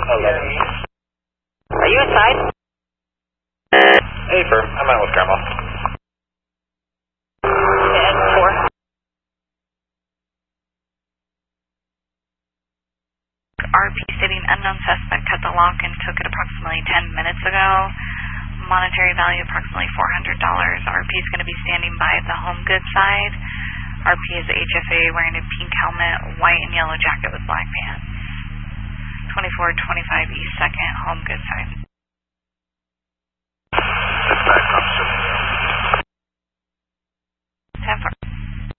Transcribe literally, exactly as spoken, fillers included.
eleven. Are you inside? Hey, firm. I'm out with Grandma. ten four. R P stating unknown suspect cut the lock and took it approximately ten minutes ago. Monetary value approximately four hundred dollars. R P is going to be standing by the home goods side. R P is H F A wearing a pink helmet, white and yellow jacket with black pants. twenty-four twenty-five East second, home goods side. Dispatch officer.